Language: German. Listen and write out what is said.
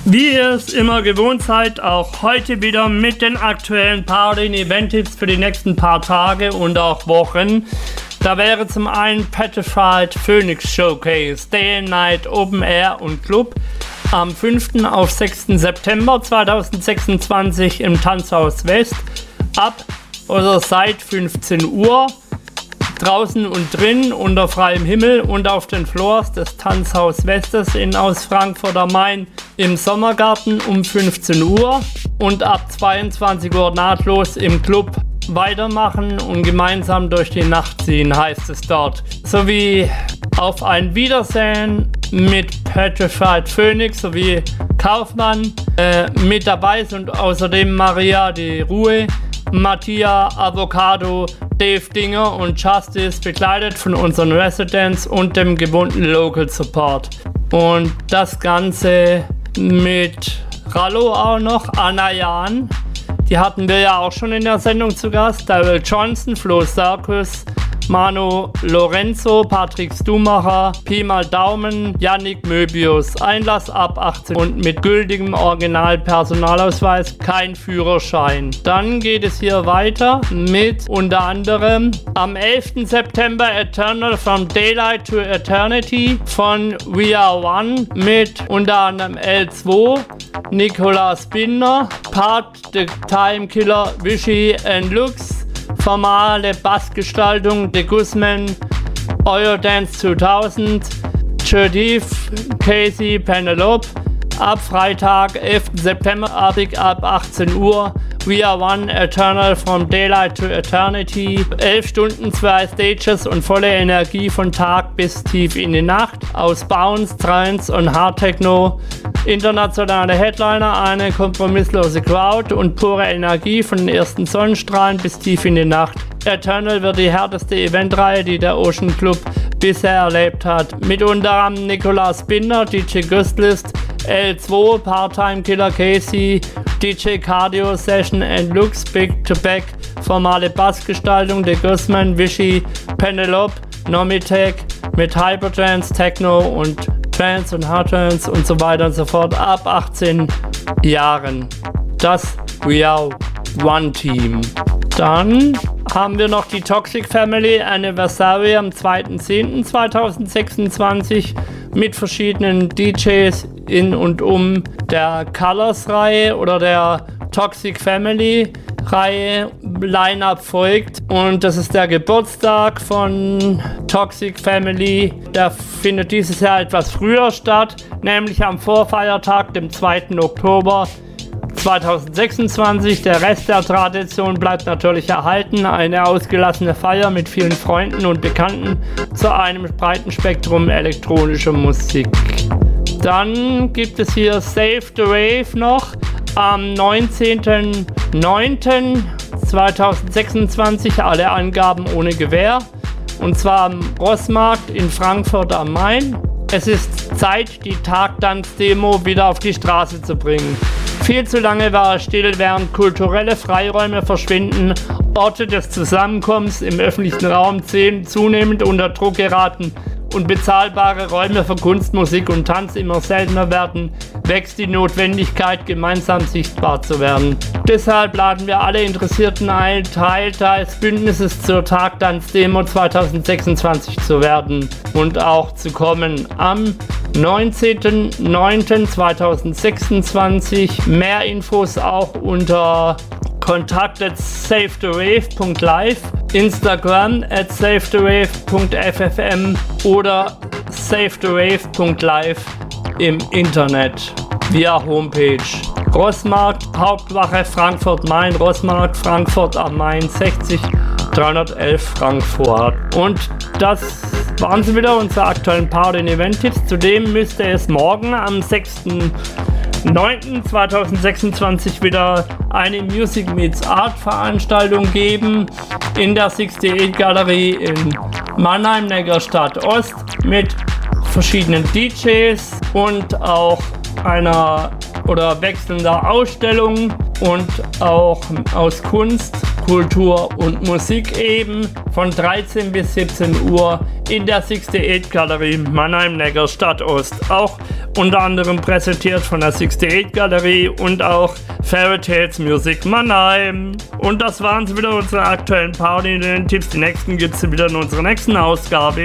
Wie ihr es immer gewohnt seid, auch heute wieder mit den aktuellen Party- und Event-Tipps für die nächsten paar Tage und auch Wochen. Da wäre zum einen Petrified Phoenix Showcase, Day and Night, Open Air und Club am 5. auf 6. September 2026 im Tanzhaus West ab oder seit 15 Uhr. Draußen und drin, unter freiem Himmel und auf den Floors des Tanzhaus Westes aus Frankfurt am Main im Sommergarten um 15 Uhr und ab 22 Uhr nahtlos im Club weitermachen und gemeinsam durch die Nacht ziehen, heißt es dort. Sowie auf ein Wiedersehen mit Petrified Phoenix sowie Kaufmann mit dabei sind außerdem Maria die Ruhe, Mattia, Avocado, Dave Dinger und Justice, begleitet von unseren Residents und dem gewohnten Local Support. Und das Ganze mit Rallo auch noch, Anna Jan, die hatten wir ja auch schon in der Sendung zu Gast, Daryl Johnson, Flo Sarkus, Manu Lorenzo, Patrick Stumacher, Pi mal Daumen, Yannick Möbius. Einlass ab 18 und mit gültigem Original-Personalausweis, kein Führerschein. Dann geht es hier weiter mit unter anderem am 11. September Eternal From Daylight to Eternity von We Are One mit unter anderem L2, Nicolas Binder, Part The Time Killer, Vichy and Lux, formale Bassgestaltung The Guzman, Eurodance 2000, Judith, Casey, Penelope. Ab Freitag, 11. September, ab 18 Uhr, We Are One, Eternal From Daylight to Eternity. 11 Stunden, 2 Stages und volle Energie von Tag bis tief in die Nacht. Aus Bounce, Trance und Hard Techno. Internationale Headliner, eine kompromisslose Crowd und pure Energie von den ersten Sonnenstrahlen bis tief in die Nacht. Eternal wird die härteste Eventreihe, die der Ocean Club bisher erlebt hat. Mit unter anderem Nicolas Binder, DJ Gustlist, L2, Part-Time Killer Casey, DJ Cardio Session and Lux, Big to Back, formale Bassgestaltung, The Guzman, Vichy, Penelope, Nomitech mit Hypertrance, Techno und Trance und Hardtrance und so weiter und so fort ab 18 Jahren. Das We Are One Team. Dann haben wir noch die Toxic Family Anniversary am 2.10.2026 mit verschiedenen DJs in und um der Colors-Reihe oder der Toxic Family Reihe. Line-Up folgt und das ist der Geburtstag von Toxic Family. Der findet dieses Jahr etwas früher statt, nämlich am Vorfeiertag, dem 2. Oktober 2026. Der Rest der Tradition bleibt natürlich erhalten. Eine ausgelassene Feier mit vielen Freunden und Bekannten zu einem breiten Spektrum elektronischer Musik. Dann gibt es hier Save the Rave noch am 19.09.2026. Alle Angaben ohne Gewähr. Und zwar am Rossmarkt in Frankfurt am Main. Es ist Zeit, die Tagtanz-Demo wieder auf die Straße zu bringen. Viel zu lange war es still, während kulturelle Freiräume verschwinden, Orte des Zusammenkommens im öffentlichen Raum zunehmend unter Druck geraten und bezahlbare Räume für Kunst, Musik und Tanz immer seltener werden, wächst die Notwendigkeit, gemeinsam sichtbar zu werden. Deshalb laden wir alle Interessierten ein, Teil des Bündnisses zur Tagtanz-Demo 2026 zu werden und auch zu kommen. Am 19.09.2026. Mehr Infos auch unter kontakt@savethewave.live, Instagram @savethewave.ffm oder savethewave.live im Internet via Homepage. Rossmarkt, Hauptwache Frankfurt-Main, Rossmarkt, Frankfurt am Main, 60 311 Frankfurt. Und das waren sie wieder, unsere aktuellen Party- und Event-Tipps. Zudem müsste es morgen am 6.9.2026 wieder eine Music Meets Art Veranstaltung geben in der 68 Galerie in Mannheim, Neckarstadt Ost mit verschiedenen DJs und auch einer oder wechselnder Ausstellungen und auch aus Kunst, Kultur und Musik eben von 13 bis 17 Uhr in der 68 Galerie Mannheim-Neckar Stadtost. Auch unter anderem präsentiert von der 68 Galerie und auch Fairy Tales Music Mannheim. Und das waren sie wieder, unsere aktuellen Party-Tipps. Die nächsten gibt es wieder in unserer nächsten Ausgabe.